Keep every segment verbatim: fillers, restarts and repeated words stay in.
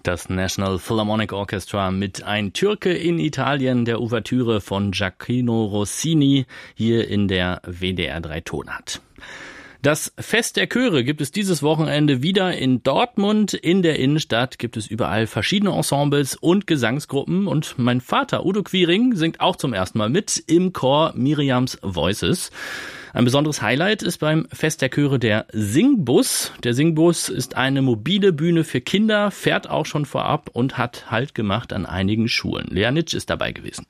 Das National Philharmonic Orchestra mit Ein Türke in Italien, der Ouvertüre von Gioachino Rossini, hier in der W D R drei Tonart. Das Fest der Chöre gibt es dieses Wochenende wieder in Dortmund. In der Innenstadt gibt es überall verschiedene Ensembles und Gesangsgruppen. Und mein Vater, Udo Quiring, singt auch zum ersten Mal mit im Chor Miriams Voices. Ein besonderes Highlight ist beim Fest der Chöre der Singbus. Der Singbus ist eine mobile Bühne für Kinder, fährt auch schon vorab und hat Halt gemacht an einigen Schulen. Lea Nitsch ist dabei gewesen.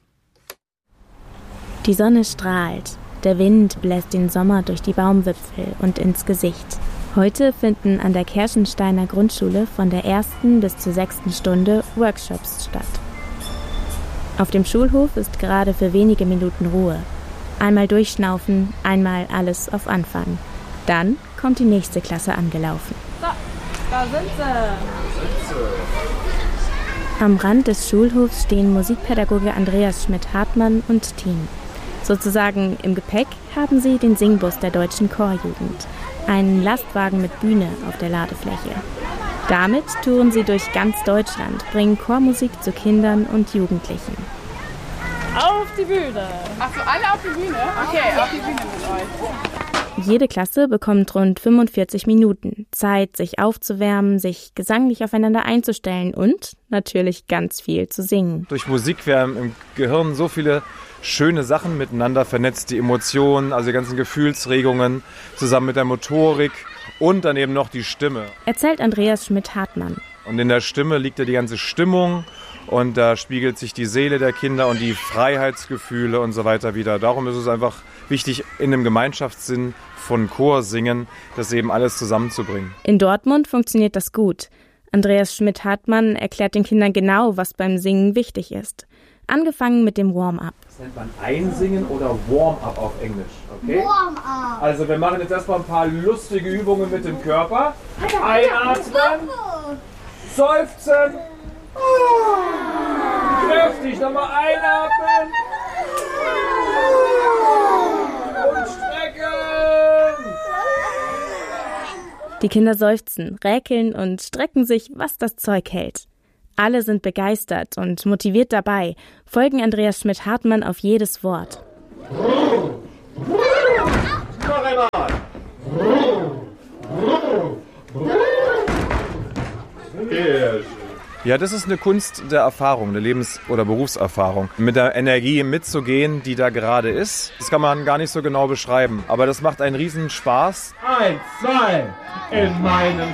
Die Sonne strahlt. Der Wind bläst den Sommer durch die Baumwipfel und ins Gesicht. Heute finden an der Kerschensteiner Grundschule von der ersten bis zur sechsten Stunde Workshops statt. Auf dem Schulhof ist gerade für wenige Minuten Ruhe. Einmal durchschnaufen, einmal alles auf Anfang. Dann kommt die nächste Klasse angelaufen. So, da sind sie. Am Rand des Schulhofs stehen Musikpädagoge Andreas Schmidt-Hartmann und Team. Sozusagen im Gepäck haben sie den Singbus der Deutschen Chorjugend, einen Lastwagen mit Bühne auf der Ladefläche. Damit touren sie durch ganz Deutschland, bringen Chormusik zu Kindern und Jugendlichen. Auf die Bühne! Ach so, alle auf die Bühne? Okay, auf die Bühne mit euch. Jede Klasse bekommt rund fünfundvierzig Minuten Zeit, sich aufzuwärmen, sich gesanglich aufeinander einzustellen und natürlich ganz viel zu singen. Durch Musik werden im Gehirn so viele schöne Sachen miteinander vernetzt, die Emotionen, also die ganzen Gefühlsregungen, zusammen mit der Motorik und dann eben noch die Stimme. Erzählt Andreas Schmidt-Hartmann. Und in der Stimme liegt ja die ganze Stimmung und da spiegelt sich die Seele der Kinder und die Freiheitsgefühle und so weiter wieder. Darum ist es einfach wichtig, in dem Gemeinschaftssinn von Chorsingen das eben alles zusammenzubringen. In Dortmund funktioniert das gut. Andreas Schmidt-Hartmann erklärt den Kindern genau, was beim Singen wichtig ist. Angefangen mit dem Warm-up. Das nennt man Einsingen oder Warm-up auf Englisch. Okay? Warm-up. Also wir machen jetzt erstmal ein paar lustige Übungen mit dem Körper. Einatmen, seufzen, kräftig nochmal einatmen und strecken. Die Kinder seufzen, räkeln und strecken sich, was das Zeug hält. Alle sind begeistert und motiviert dabei, folgen Andreas Schmidt-Hartmann auf jedes Wort. Noch einmal. Ja, das ist eine Kunst der Erfahrung, eine Lebens- oder Berufserfahrung. Mit der Energie mitzugehen, die da gerade ist. Das kann man gar nicht so genau beschreiben. Aber das macht einen riesen Spaß. Eins, zwei, in meinem